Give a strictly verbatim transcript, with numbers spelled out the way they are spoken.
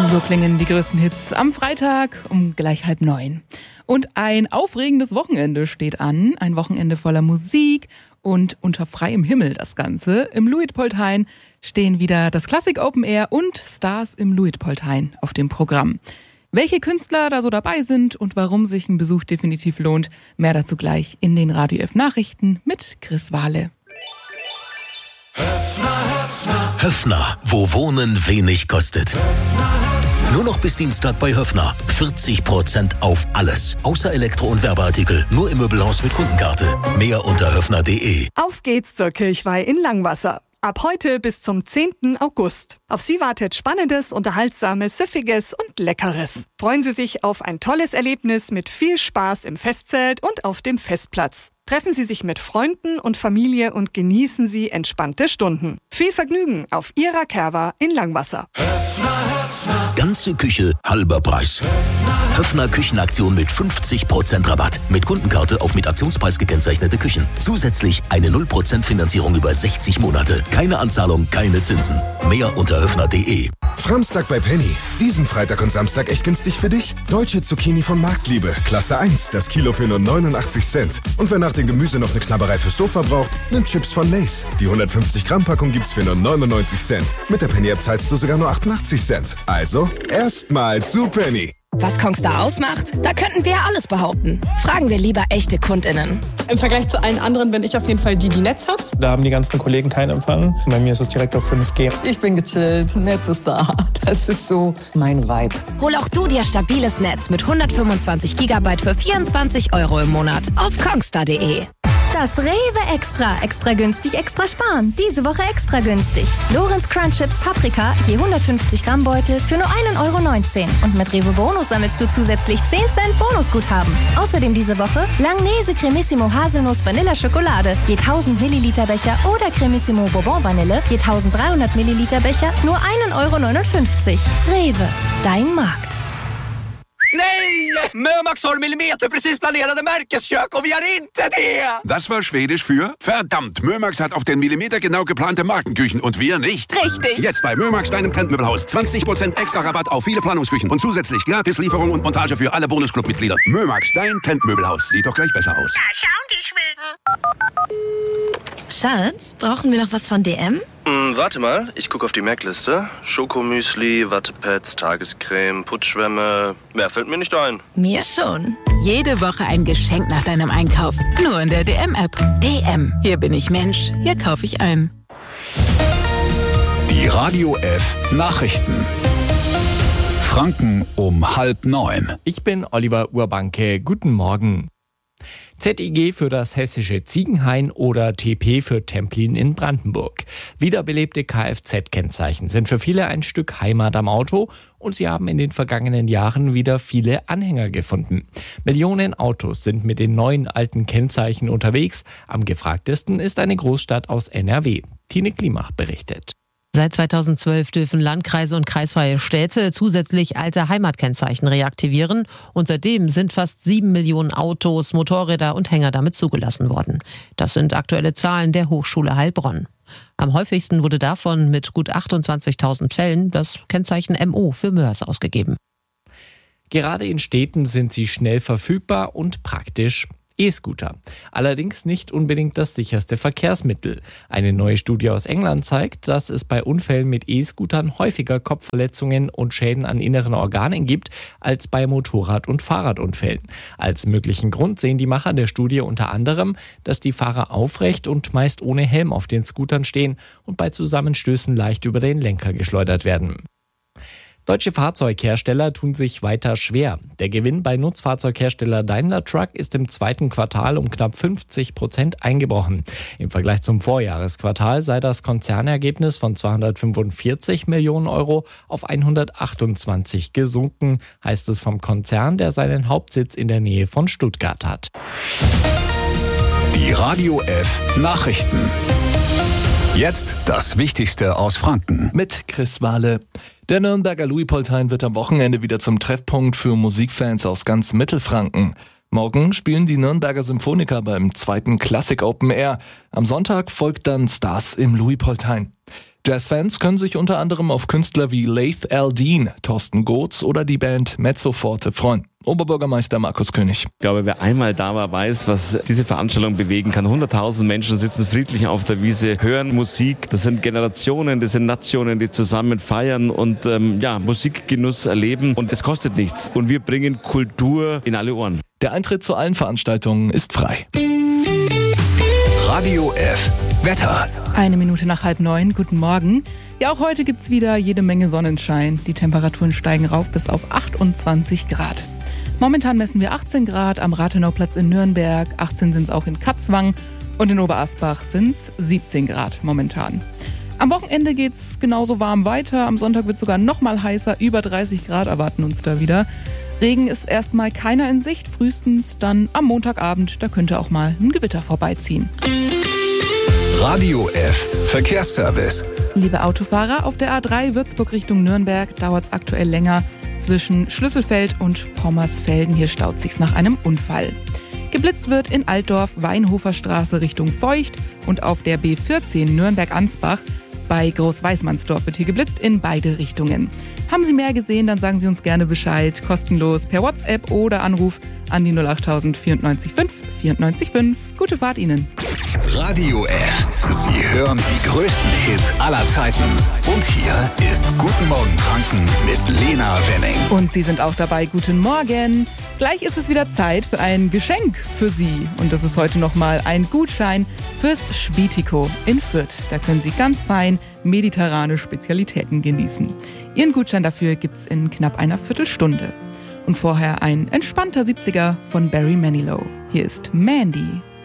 So klingen die größten Hits am Freitag um gleich halb neun. Und ein aufregendes Wochenende steht an. Ein Wochenende voller Musik und unter freiem Himmel das Ganze. Im Luitpoldhain stehen wieder das Classic Open Air und Stars im Luitpoldhain auf dem Programm. Welche Künstler da so dabei sind und warum sich ein Besuch definitiv lohnt, mehr dazu gleich in den Radio F Nachrichten mit Chris Wahle. Höffner, Höffner. Höffner, wo Wohnen wenig kostet. Höffner, Höffner. Nur noch bis Dienstag bei Höffner. vierzig Prozent auf alles. Außer Elektro- und Werbeartikel. Nur im Möbelhaus mit Kundenkarte. Mehr unter höffner punkt de. Auf geht's zur Kirchweih in Langwasser. Ab heute bis zum zehnten August. Auf Sie wartet Spannendes, Unterhaltsames, Süffiges und Leckeres. Freuen Sie sich auf ein tolles Erlebnis mit viel Spaß im Festzelt und auf dem Festplatz. Treffen Sie sich mit Freunden und Familie und genießen Sie entspannte Stunden. Viel Vergnügen auf Ihrer Kerwa in Langwasser. Höffner, Höffner. Ganze Küche, halber Preis. Höffner, Höffner Küchenaktion mit fünfzig Prozent Rabatt. Mit Kundenkarte auf mit Aktionspreis gekennzeichnete Küchen. Zusätzlich eine null Prozent Finanzierung über sechzig Monate. Keine Anzahlung, keine Zinsen. Mehr unter höffner punkt de. Framstag bei Penny. Diesen Freitag und Samstag echt günstig für dich. Deutsche Zucchini von Marktliebe. Klasse eins. Das Kilo für nur neunundachtzig Cent. Und wer nach dem Gemüse noch eine Knabberei fürs Sofa braucht, nimmt Chips von Lay's. Die hundertfünfzig Gramm Packung gibt's für nur neunundneunzig Cent. Mit der Penny-App zahlst du sogar nur achtundachtzig Cent. Also, erstmal zu Penny. Was Kongstar ausmacht? Da könnten wir alles behaupten. Fragen wir lieber echte KundInnen. Im Vergleich zu allen anderen bin ich auf jeden Fall die, die Netz hat. Da haben die ganzen Kollegen keinen Empfang. Bei mir ist es direkt auf fünf G. Ich bin gechillt, Netz ist da. Das ist so mein Vibe. Hol auch du dir stabiles Netz mit hundertfünfundzwanzig Gigabyte für vierundzwanzig Euro im Monat auf kongstar punkt de. Das Rewe Extra. Extra günstig, extra sparen. Diese Woche extra günstig. Lorenz Crunch Chips Paprika, je hundertfünfzig Gramm Beutel für nur ein Euro neunzehn. Und mit Rewe Bonus sammelst du zusätzlich zehn Cent Bonusguthaben. Außerdem diese Woche Langnese Cremissimo Haselnuss Vanilla Schokolade, je tausend Milliliter Becher oder Cremissimo Bourbon Vanille, je tausenddreihundert Milliliter Becher, nur ein Euro neunundfünfzig. Rewe, dein Markt. Nej! Mömax har Millimeter precis planerade märkeskök och vi har inte det! Das war Schwedisch für verdammt. Mömax hat auf den Millimeter genau geplante Markenküchen und wir nicht. Richtig. Jetzt bei Mömax, deinem Trendmöbelhaus. zwanzig Prozent extra Rabatt auf viele Planungsküchen und zusätzlich gratis Lieferung und Montage für alle Bonusclub-Mitglieder. Mömax, dein Trendmöbelhaus. Sieht doch gleich besser aus. Da schauen die Schweden. Schatz, brauchen wir noch was von D M? Hm, warte mal, ich gucke auf die Merkliste. Schokomüsli, Wattepads, Tagescreme, Putzschwämme. Mehr fällt mir nicht ein. Mir schon. Jede Woche ein Geschenk nach deinem Einkauf. Nur in der D M-App. D M. Hier bin ich Mensch. Hier kaufe ich ein. Die Radio F Nachrichten. Franken um halb neun. Ich bin Oliver Urbanke. Guten Morgen. Z I G für das hessische Ziegenhain oder T P für Templin in Brandenburg. Wiederbelebte Kfz-Kennzeichen sind für viele ein Stück Heimat am Auto und sie haben in den vergangenen Jahren wieder viele Anhänger gefunden. Millionen Autos sind mit den neuen alten Kennzeichen unterwegs. Am gefragtesten ist eine Großstadt aus N R W. Tine Klimach berichtet. Seit zweitausendzwölf dürfen Landkreise und kreisfreie Städte zusätzlich alte Heimatkennzeichen reaktivieren und seitdem sind fast sieben Millionen Autos, Motorräder und Hänger damit zugelassen worden. Das sind aktuelle Zahlen der Hochschule Heilbronn. Am häufigsten wurde davon mit gut achtundzwanzigtausend Fällen das Kennzeichen M O für Mörs ausgegeben. Gerade in Städten sind sie schnell verfügbar und praktisch. E-Scooter. Allerdings nicht unbedingt das sicherste Verkehrsmittel. Eine neue Studie aus England zeigt, dass es bei Unfällen mit E-Scootern häufiger Kopfverletzungen und Schäden an inneren Organen gibt als bei Motorrad- und Fahrradunfällen. Als möglichen Grund sehen die Macher der Studie unter anderem, dass die Fahrer aufrecht und meist ohne Helm auf den Scootern stehen und bei Zusammenstößen leicht über den Lenker geschleudert werden. Deutsche Fahrzeughersteller tun sich weiter schwer. Der Gewinn bei Nutzfahrzeughersteller Daimler Truck ist im zweiten Quartal um knapp fünfzig Prozent eingebrochen. Im Vergleich zum Vorjahresquartal sei das Konzernergebnis von zweihundertfünfundvierzig Millionen Euro auf hundertachtundzwanzig gesunken, heißt es vom Konzern, der seinen Hauptsitz in der Nähe von Stuttgart hat. Die Radio F Nachrichten. Jetzt das Wichtigste aus Franken. Mit Chris Wahle. Der Nürnberger Luitpoldhain wird am Wochenende wieder zum Treffpunkt für Musikfans aus ganz Mittelfranken. Morgen spielen die Nürnberger Symphoniker beim zweiten Classic Open Air. Am Sonntag folgt dann Stars im Luitpoldhain. Jazzfans können sich unter anderem auf Künstler wie Laith Al-Deen, Thorsten Gotz oder die Band Mezzoforte freuen. Oberbürgermeister Markus König. Ich glaube, wer einmal da war, weiß, was diese Veranstaltung bewegen kann. hunderttausend Menschen sitzen friedlich auf der Wiese, hören Musik. Das sind Generationen, das sind Nationen, die zusammen feiern und ähm, ja, Musikgenuss erleben. Und es kostet nichts. Und wir bringen Kultur in alle Ohren. Der Eintritt zu allen Veranstaltungen ist frei. Radio F. Wetter. Eine Minute nach halb neun. Guten Morgen. Ja, auch heute gibt's wieder jede Menge Sonnenschein. Die Temperaturen steigen rauf bis auf achtundzwanzig Grad. Momentan messen wir achtzehn Grad am Rathenauplatz in Nürnberg, achtzehn sind es auch in Katzwang und in Oberasbach sind es siebzehn Grad momentan. Am Wochenende geht's genauso warm weiter, am Sonntag wird sogar noch mal heißer, über dreißig Grad erwarten uns da wieder. Regen ist erstmal keiner in Sicht, frühestens dann am Montagabend, da könnte auch mal ein Gewitter vorbeiziehen. Radio F. Verkehrsservice. Liebe Autofahrer, auf der A drei Würzburg Richtung Nürnberg dauert es aktuell länger. Zwischen Schlüsselfeld und Pommersfelden, hier staut sich's nach einem Unfall. Geblitzt wird in Altdorf, Weinhofer Straße Richtung Feucht und auf der B vierzehn Nürnberg-Ansbach. Bei Groß-Weißmannsdorf wird hier geblitzt in beide Richtungen. Haben Sie mehr gesehen, dann sagen Sie uns gerne Bescheid. Kostenlos per WhatsApp oder Anruf an die null achttausend vierundneunzig fünf vierundneunzig fünf. Gute Fahrt Ihnen. Radio F. Sie hören die größten Hits aller Zeiten. Und hier ist Guten Morgen Franken mit Lena Wenning. Und Sie sind auch dabei. Guten Morgen. Gleich ist es wieder Zeit für ein Geschenk für Sie. Und das ist heute nochmal ein Gutschein fürs Spätiko in Fürth. Da können Sie ganz fein mediterrane Spezialitäten genießen. Ihren Gutschein dafür gibt's in knapp einer Viertelstunde. Und vorher ein entspannter siebziger von Barry Manilow. Hier ist Mandy.